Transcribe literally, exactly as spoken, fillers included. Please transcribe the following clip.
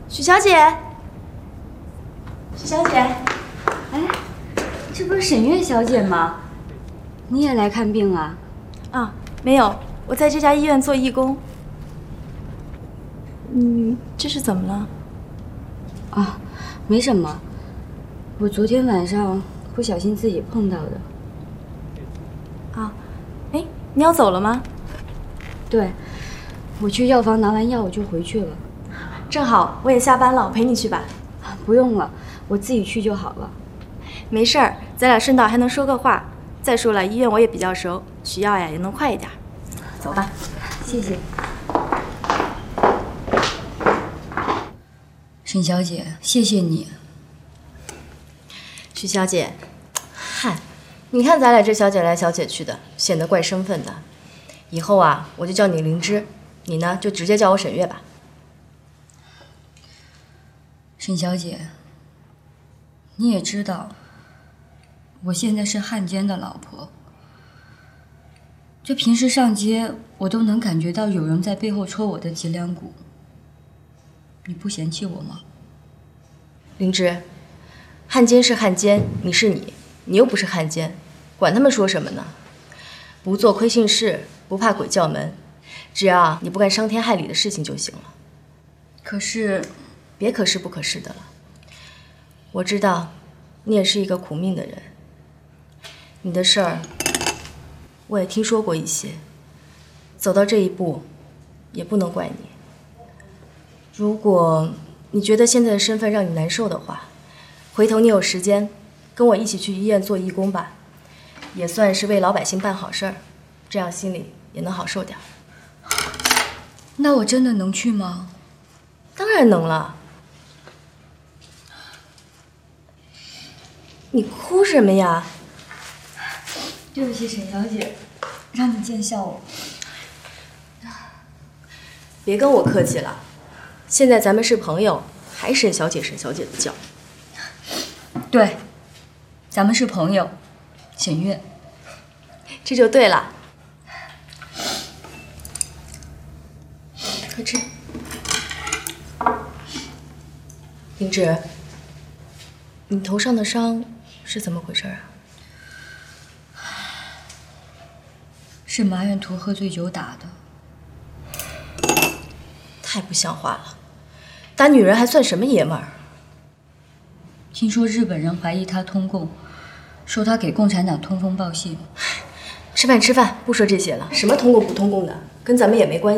许小姐，许小姐， 哎，这不是沈月小姐吗？你也来看病啊？ 啊，没有，我在这家医院做义工。嗯，这是怎么了？ 啊，没什么，我昨天晚上不小心自己碰到的。 啊，哎，你要走了吗？ 对，我去药房拿完药我就回去了。 正好我也下班了，我陪你去吧。 不用了，我自己去就好了。 没事儿，咱俩顺道还能说个话。再说了，医院我也比较熟，取药呀也能快一点。走吧， 谢谢。沈小姐，谢谢你。 许小姐，嗨，你看咱俩这小姐来小姐去的，显得怪生分的。以后啊，我就叫你灵芝，你呢就直接叫我沈月吧。 沈小姐，你也知道，我现在是汉奸的老婆。这平时上街，我都能感觉到有人在背后戳我的脊梁骨。你不嫌弃我吗？ 灵芝，汉奸是汉奸，你是你，你又不是汉奸，管他们说什么呢？不做亏心事，不怕鬼叫门，只要你不干伤天害理的事情就行了。 可是， 别可是不可是的了。我知道，你也是一个苦命的人。你的事儿，我也听说过一些。走到这一步，也不能怪你。如果你觉得现在的身份让你难受的话，回头你有时间，跟我一起去医院做义工吧，也算是为老百姓办好事儿，这样心里也能好受点。 那我真的能去吗？ 当然能了。你哭什么呀？ 对不起，沈小姐，让你见笑我。 别跟我客气了，现在咱们是朋友，还沈小姐沈小姐的叫。 对，咱们是朋友，沈月。 这就对了。快吃。灵芝，你头上的伤是怎么回事啊？ 是马远图喝醉酒打的。 太不像话了，打女人还算什么爷们儿？ 听说日本人怀疑他通共，说他给共产党通风报信。 吃饭吃饭，不说这些了，什么通共不通共的，跟咱们也没关系。